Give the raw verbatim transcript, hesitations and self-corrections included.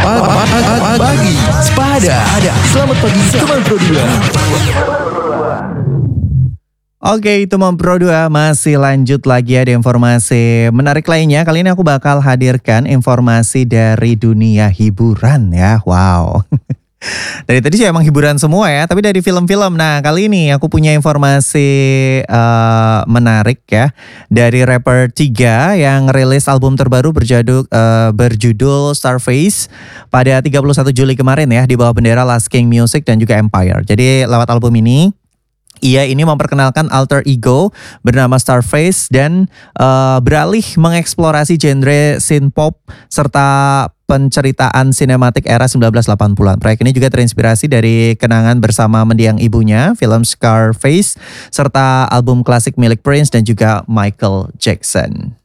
Pagi Sepada. Selamat pagi teman Pro dua. Oke, teman Pro dua masih lanjut lagi ada informasi menarik lainnya. Kali ini aku bakal hadirkan informasi dari dunia hiburan ya. Wow. Dari tadi sih emang hiburan semua ya, tapi dari film-film. Nah, kali ini aku punya informasi uh, menarik ya. Dari rapper tiga yang rilis album terbaru berjudul, uh, berjudul Starface pada tiga puluh satu Juli kemarin ya, di bawah bendera Last King Music dan juga Empire. Jadi lewat album ini ia ini memperkenalkan alter ego bernama Starface dan uh, beralih mengeksplorasi genre synthpop serta penceritaan sinematik era sembilan belas delapan puluhan. Proyek ini juga terinspirasi dari kenangan bersama mendiang ibunya, film Scarface, serta album klasik milik Prince dan juga Michael Jackson.